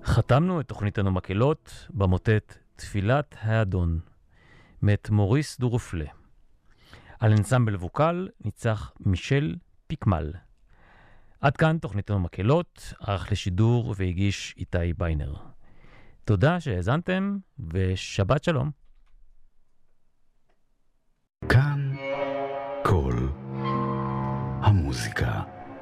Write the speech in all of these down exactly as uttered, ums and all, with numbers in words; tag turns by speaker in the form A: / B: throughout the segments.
A: חתמנו את תוכניתנו מקהלות במוטט תפילת האדון, מאת מוריס דורופלה. על אנסמבל ווקל ניצח מישל פיקמל. עד כאן תוכניתנו מקהלות, ערך לשידור והגיש איתי ביינר. תודה שהאזנתם ושבת שלום.
B: כאן כל המוזיקה.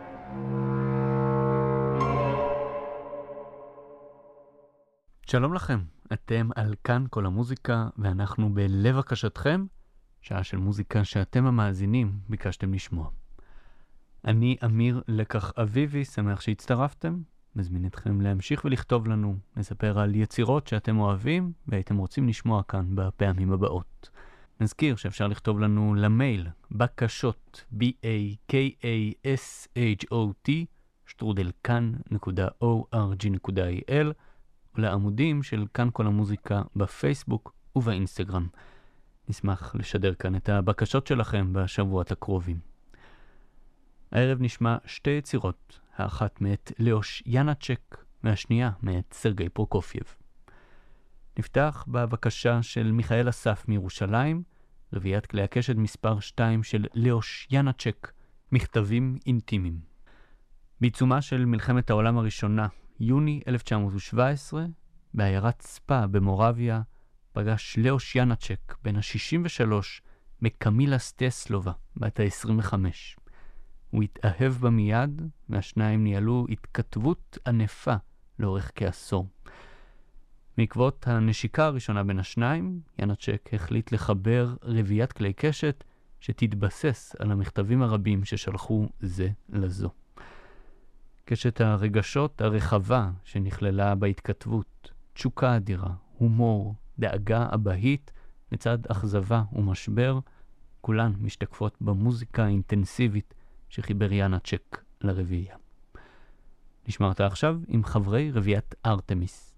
C: שלום לכם, אתם על כאן כל המוזיקה ואנחנו בלב הקשתכם, שעה של מוזיקה שאתם המאזינים ביקשתם לשמוע. אני אמיר לקח אביבי, שמח שהצטרפתם, מזמין אתכם להמשיך ולכתוב לנו, נספר על יצירות שאתם אוהבים והייתם רוצים לשמוע כאן בפעמים הבאות. נזכיר שאפשר לכתוב לנו למייל בקשות b-a-k-a-s-h-o-t שטרודל כאן נקודה או אר ג'י נקודה איי אל ולעמודים של כאן כל המוזיקה בפייסבוק ובאינסטגרם. נשמח לשדר כאן את הבקשות שלכם בשבועות הקרובים. הערב נשמע שתי יצירות, האחת מאת ליאוש ינאצ'ק והשנייה מאת סרגי פרוקופייב. נפתח בבקשה של מיכאל אסף מירושלים, רביעיית כלי הקשת מספר שתיים של ליאוש ינאצ'ק, מכתבים אינטימיים. בעיצומה של מלחמת העולם הראשונה, יוני אלף תשע מאות שבע עשרה, בעיירת ספא במורביה, פגש ליאוש ינאצ'ק בן ה-שישים ושלוש מקמילה סטסלובה, בת ה-עשרים וחמש. הוא התאהב בה מיד, והשניים ניהלו התכתבות ענפה לאורך כעשור. בעקבות הנשיקה הראשונה בין השניים, ינאצ'ק החליט לחבר רביעיית כלי קשת שתתבסס על המכתבים הרבים ששלחו זה לזו. קשת הרגשות הרחבה שנכללה בהתכתבות, תשוקה אדירה, הומור, דאגה אבהית, לצד אכזבה ומשבר, כולן משתקפות במוזיקה האינטנסיבית שחיבר ינאצ'ק לרביעייה. נשמע אותה עכשיו עם חברי רביעיית ארתמיס.